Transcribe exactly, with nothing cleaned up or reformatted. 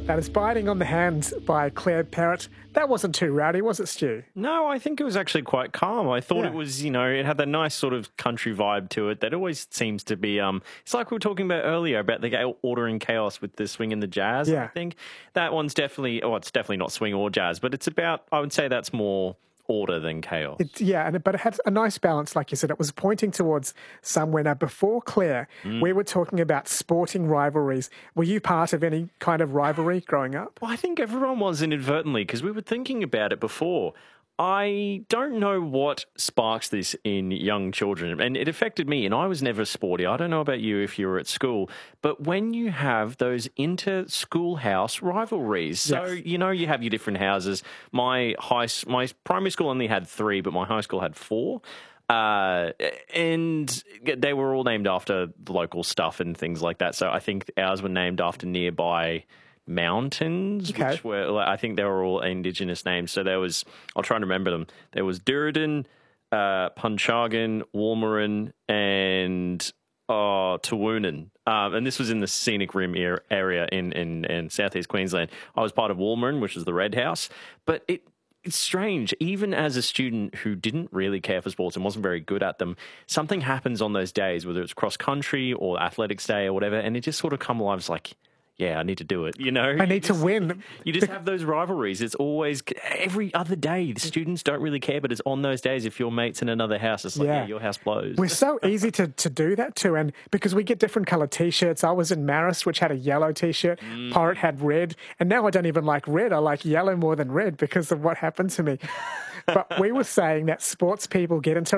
That is Biting on the Hand by Claire Perrott. That wasn't too rowdy, was it, Stu? No, I think it was actually quite calm. I thought Yeah. it was, you know, it had that nice sort of country vibe to it that always seems to be, um, it's like we were talking about earlier about the ga- order and chaos with the swing and the jazz. Yeah. I think that one's definitely, oh, it's definitely not swing or jazz, but it's about, I would say that's more order than chaos. It, yeah, and, but it had a nice balance, like you said. It was pointing towards somewhere. Now, before Claire, Mm. we were talking about sporting rivalries. Were you part of any kind of rivalry growing up? Well, I think everyone was inadvertently because we were thinking about it before. I don't know what sparks this in young children, and it affected me, and I was never sporty. I don't know about you if you were at school, but when you have those inter-schoolhouse rivalries, so, Yes. you know, you have your different houses. My high, my primary school only had three, but my high school had four. Uh, and they were all named after the local stuff and things like that. So I think ours were named after nearby mountains, Okay. which were, like, I think they were all indigenous names. So there was, I'll try and remember them. There was Duridan, uh, Punchagan, Warmarin, and uh, Tawunan. Um, and this was in the Scenic Rim er- area in, in, in southeast Queensland. I was part of Warmarin, which was the Red House. But it it's strange, even as a student who didn't really care for sports and wasn't very good at them, something happens on those days, whether it's cross country or athletics day or whatever, and it just sort of come alive. It's like, yeah, I need to do it, you know? I need to win. You just have those rivalries. It's always every other day. The students don't really care, but it's on those days. If your mate's in another house, it's like, yeah, Yeah. your house blows. We're so easy to, to do that too, and because we get different coloured T-shirts. I was in Marist, which had a yellow T-shirt. Mm. Pirate had red, and now I don't even like red. I like yellow more than red because of what happened to me. But we were saying that sports people get into